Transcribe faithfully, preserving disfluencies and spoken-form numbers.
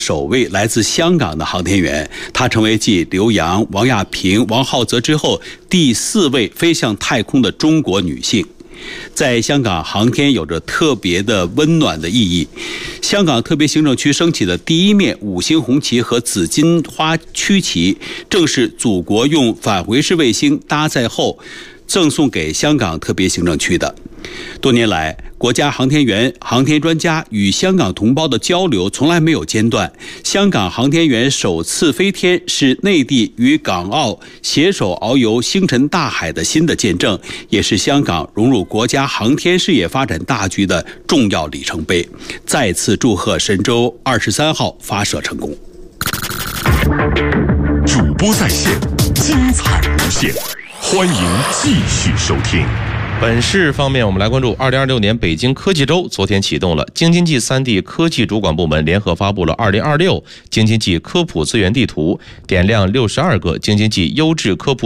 首位来自香港的航天员，她成为继刘洋、王亚平、王浩泽之后第四位飞向太空的中国女性。在香港航天有着特别的温暖的意义。香港特别行政区升起的第一面五星红旗和紫金花区旗，正是祖国用返回式卫星搭载后赠送给香港特别行政区的。多年来，国家航天员、航天专家与香港同胞的交流从来没有间断。香港航天员首次飞天，是内地与港澳携手遨游星辰大海的新的见证，也是香港融入国家航天事业发展大局的重要里程碑。再次祝贺神舟二十三号发射成功。 主播在线，精彩无限，欢迎继续收听。 本市方面，我们来关注二零二六年北京科技周昨天启动了，京津冀三地科技主管部门联合发布了二零二六京津冀科普资源地图，点亮六十二个京津冀优质科普